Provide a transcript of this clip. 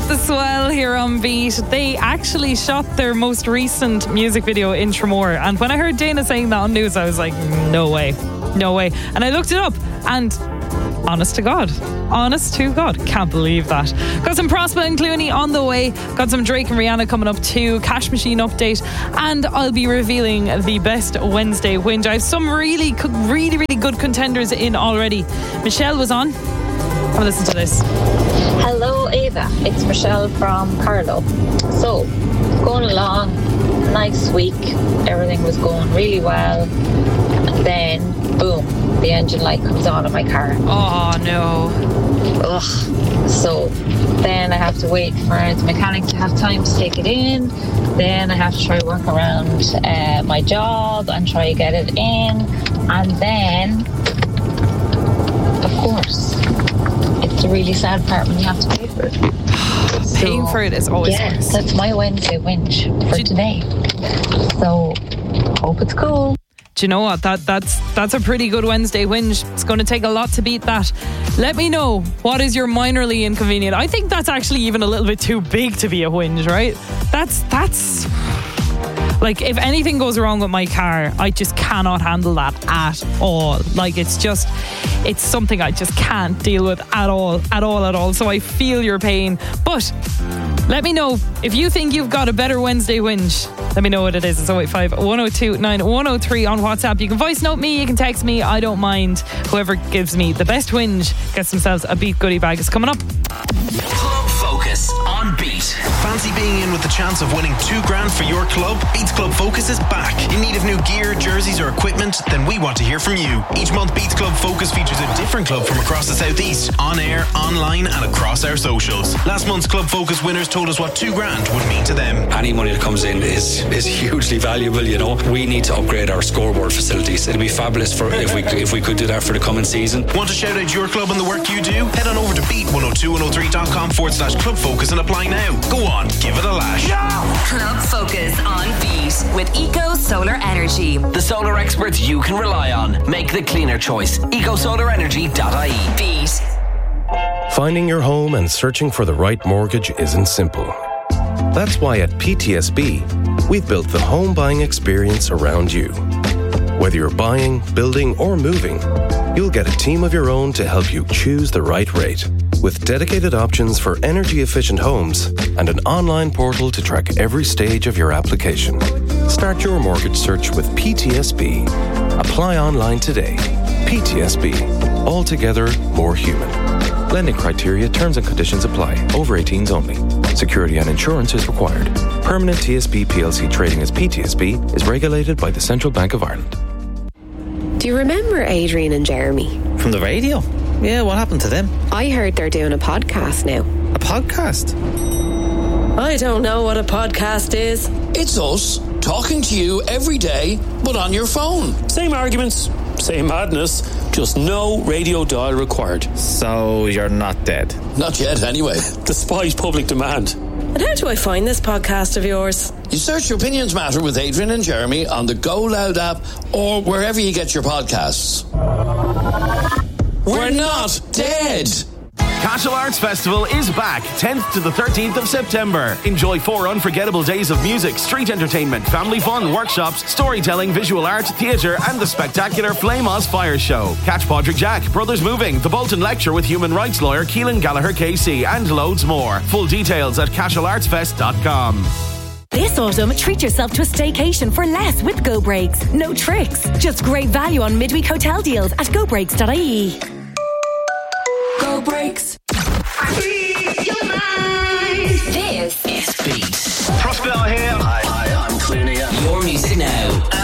The Swell here on Beat. They actually shot their most recent music video in Tramore, and when I heard Dana saying that on news, I was like, no way. And I looked it up, and honest to God, can't believe that. Got some Prosper and Clooney on the way, got some Drake and Rihanna coming up too, Cash Machine update, and I'll be revealing the best Wednesday whinge. I have some really good contenders in already. Michelle was on. Have a listen to this. Hello Ava, it's Michelle from Carlow. So, going along, nice week, everything was going really well, and then, boom, the engine light comes on in my car. Oh no. Ugh. So, then I have to wait for the mechanic to have time to take it in, then I have to try to work around my job and try to get it in, and then, of course, it's the really sad part when you have to pay for it. Paying for it is always worse. That's my Wednesday whinge for today. So, hope it's cool. Do you know what? That's a pretty good Wednesday whinge. It's going to take a lot to beat that. Let me know, what is your minorly inconvenient? I think that's actually even a little bit too big to be a whinge, right? That's like, if anything goes wrong with my car, I just cannot handle that at all. Like, it's something I just can't deal with at all. So I feel your pain. But let me know if you think you've got a better Wednesday whinge. Let me know what it is. It's 085 102 9103 on WhatsApp. You can voice note me, you can text me. I don't mind. Whoever gives me the best whinge gets themselves a Beat goodie bag. It's coming up. Club Focus on Beat. Fancy being in with the chance of winning $2,000 for your club? Beats Club Focus is back. In need of new gear, jerseys or equipment? Then we want to hear from you. Each month Beats Club Focus features a different club from across the southeast, on air, online and across our socials. Last month's Club Focus winners told us what $2,000 would mean to them. Any money that comes in is hugely valuable, you know. We need to upgrade our scoreboard facilities. It'd be fabulous if we could do that for the coming season. Want to shout out your club and the work you do? Head on over to beat102103.com/Club Focus and apply now. Go on, give it a lash. Club Focus on Beat with Eco Solar Energy. The solar experts you can rely on. Make the cleaner choice. EcoSolarEnergy.ie. Beat. Finding your home and searching for the right mortgage isn't simple. That's why at PTSB, we've built the home buying experience around you. Whether you're buying, building, or moving, you'll get a team of your own to help you choose the right rate. With dedicated options for energy-efficient homes and an online portal to track every stage of your application. Start your mortgage search with PTSB. Apply online today. PTSB. Altogether more human. Lending criteria, terms and conditions apply. Over 18s only. Security and insurance is required. Permanent TSB PLC trading as PTSB is regulated by the Central Bank of Ireland. Do you remember Adrian and Jeremy? From the radio? Yeah, what happened to them? I heard they're doing a podcast now. A podcast? I don't know what a podcast is. It's us talking to you every day, but on your phone. Same arguments, same madness, just no radio dial required. So you're not dead? Not yet, anyway. Despite public demand. And how do I find this podcast of yours? You search Opinions Matter with Adrian and Jeremy on the Go Loud app or wherever you get your podcasts. We're not dead! Cashel Arts Festival is back, 10th to the 13th of September. Enjoy 4 unforgettable days of music, street entertainment, family fun, workshops, storytelling, visual art, theatre and the spectacular Flame Oz Fire Show. Catch Padraig Jack, Brothers Moving, the Bolton Lecture with human rights lawyer Keelan Gallagher KC and loads more. Full details at cashelartsfest.com. This autumn, treat yourself to a staycation for less with Go Breaks. No tricks, just great value on midweek hotel deals at gobreaks.ie. Go Breaks.